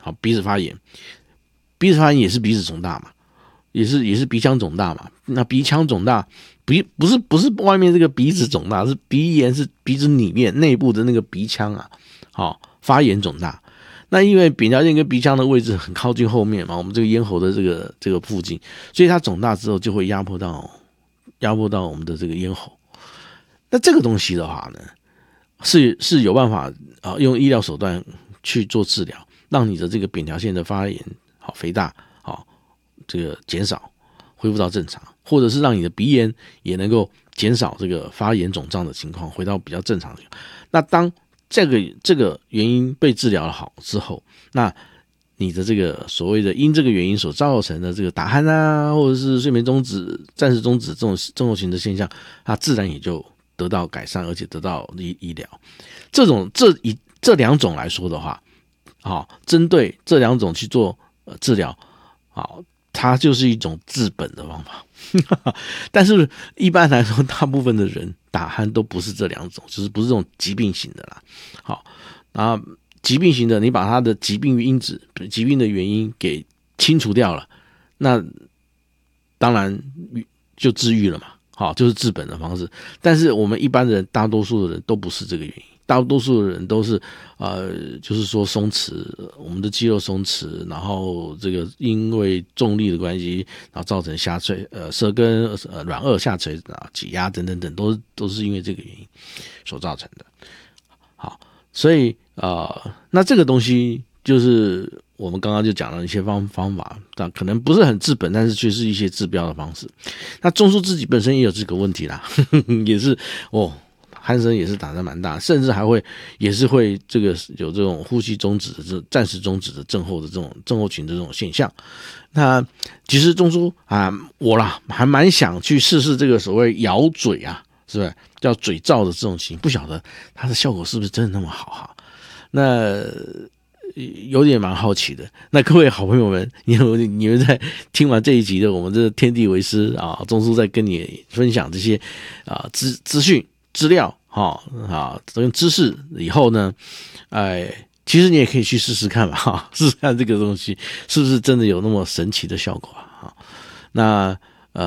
好，鼻子发炎，鼻子发炎也是鼻子肿大嘛，也是鼻腔肿大嘛。那鼻腔肿大，不是外面这个鼻子肿大，是鼻炎，是鼻子里面内部的那个鼻腔啊，好发炎肿大。那因为扁桃腺跟鼻腔的位置很靠近后面嘛，我们这个咽喉的这个附近，所以它肿大之后就会压迫到我们的这个咽喉。那这个东西的话呢，是有办法用医疗手段去做治疗，让你的这个扁桃腺的发炎好肥大好这个减少，恢复到正常，或者是让你的鼻炎也能够减少这个发炎肿胀的情况，回到比较正常的情况。那当这个原因被治疗好之后，那你的这个所谓的因这个原因所造成的这个打鼾啊，或者是睡眠中止、暂时中止这种症候群的现象，它自然也就得到改善，而且得到医疗。这两种来说的话，好，针对这两种去做治疗，好，它就是一种治本的方法。但是一般来说，大部分的人打鼾都不是这两种，就是不是这种疾病型的啦。好，然后疾病型的，你把它的疾病因子、疾病的原因给清除掉了，那当然就治愈了嘛。好，就是治本的方式。但是我们一般人，大多数的人都不是这个原因。大多数的人都是就是说松弛，我们的肌肉松弛，然后这个因为重力的关系，然后造成下垂舌根软腭下垂挤压等等等，都是因为这个原因所造成的。好，所以那这个东西就是我们刚刚就讲了一些方法，但可能不是很治本，但是却是一些治标的方式。那中枢自己本身也有这个问题啦，也是鼾声也是打得蛮大，甚至还会也是会这个有这种呼吸中止的暂时中止的症候的这种症候群的这种现象。那其实中枢我还蛮想去试试这个所谓咬嘴啊，是不是叫嘴罩的这种情形？不晓得它的效果是不是真的那么好哈？那有点蛮好奇的。那各位好朋友们，你们在听完这一集的我们这天地为师中枢在跟你分享这些资讯资料这个知识以后呢，其实你也可以去试试看吧，试试看这个东西是不是真的有那么神奇的效果啊？那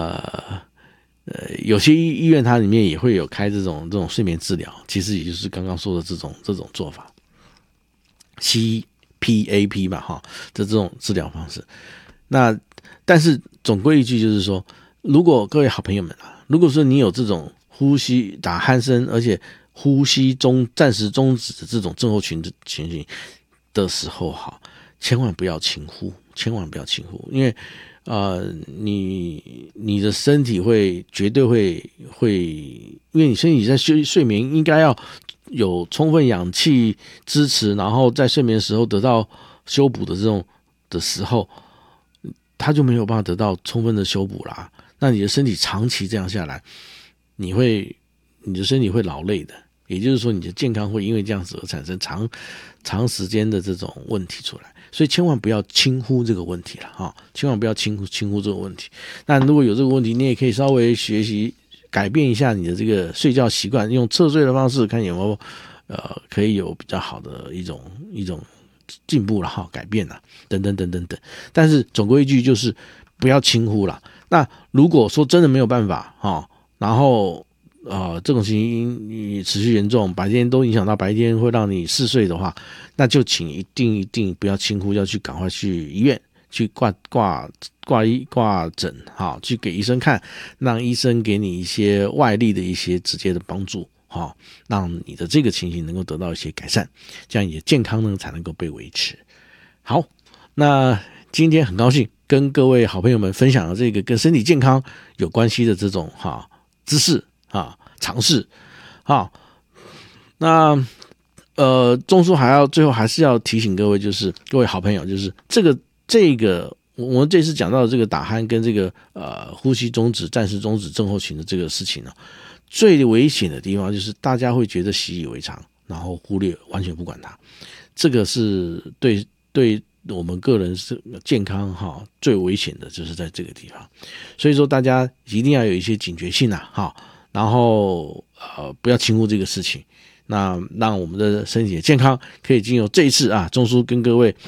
有些医院它里面也会有开这种睡眠治疗，其实也就是刚刚说的这种做法。CPAP 吧的这种治疗方式。那但是总归一句就是说，如果各位好朋友们如果说你有这种呼吸打鼾声，而且呼吸暂时中止的这种症候群的情形的时候千万不要轻忽，因为你的身体绝对会，因为你身体在睡眠应该要有充分氧气支持，然后在睡眠的时候得到修补的这种的时候，它就没有办法得到充分的修补啦。那你的身体长期这样下来，你的身体会劳累的，也就是说你的健康会因为这样子而产生长时间的这种问题出来。所以千万不要轻忽这个问题了千万不要轻忽这个问题。那如果有这个问题，你也可以稍微学习改变一下你的这个睡觉习惯，用侧睡的方式看有没有可以有比较好的一种进步了改变了等等。但是总归一句就是不要轻忽了。那如果说真的没有办法然后这种情形你持续严重，白天都影响到白天会让你嗜睡的话，那就请一定不要轻忽，要去赶快去医院去挂诊去给医生看，让医生给你一些外力的一些直接的帮助让你的这个情形能够得到一些改善，这样你的健康呢才能够被维持。好，那今天很高兴跟各位好朋友们分享了这个跟身体健康有关系的这种知识尝试那中枢最后还是要提醒各位，就是各位好朋友，就是这个我们这次讲到的这个打鼾跟这个呼吸中止暂时中止症候群的这个事情最危险的地方就是大家会觉得习以为常，然后忽略完全不管它，这个是对我们个人是健康最危险的就是在这个地方。所以说大家一定要有一些警觉性然后不要轻忽这个事情，那让我们的身体的健康可以经由这一次中枢跟各位